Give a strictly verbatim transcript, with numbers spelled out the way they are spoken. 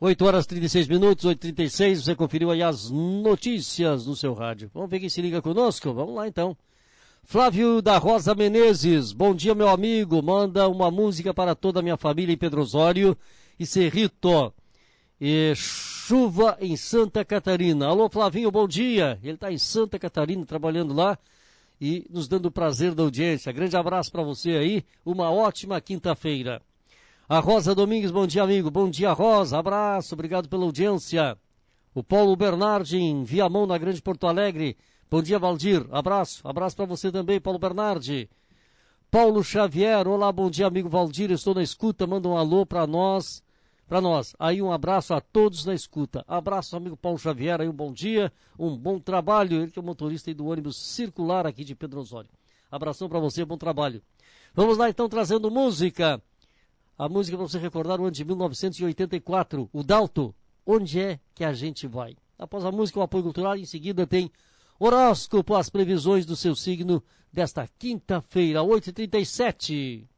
oito horas e trinta e seis minutos, oito e trinta e seis, você conferiu aí as notícias no seu rádio. Vamos ver quem se liga conosco? Vamos lá então. Flávio da Rosa Menezes, bom dia meu amigo, manda uma música para toda a minha família em Pedro Osório e Cerrito. E chuva em Santa Catarina. Alô Flavinho, bom dia. Ele está em Santa Catarina trabalhando lá e nos dando o prazer da audiência. Grande abraço para você aí, uma ótima quinta-feira. A Rosa Domingues, bom dia amigo, bom dia Rosa, abraço, obrigado pela audiência. O Paulo Bernardi em Viamão, na Grande Porto Alegre, bom dia Valdir, abraço, abraço para você também Paulo Bernardi. Paulo Xavier, olá, bom dia amigo Valdir, estou na escuta, manda um alô para nós, para nós. Aí um abraço a todos na escuta. Abraço amigo Paulo Xavier, aí um bom dia, um bom trabalho, ele que é o motorista aí do ônibus circular aqui de Pedro Osório. Abração para você, bom trabalho. Vamos lá então trazendo música. A música para você recordar o ano de mil novecentos e oitenta e quatro, o Dalto, Onde é que a gente vai? Após a música, o apoio cultural, em seguida tem horóscopo, as previsões do seu signo desta quinta-feira, oito e trinta e sete.